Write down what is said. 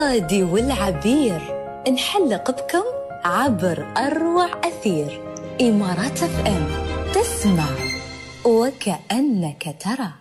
الهادي والعبير نحلق بكم عبر أروع أثير. إمارات FM، تسمع وكأنك ترى.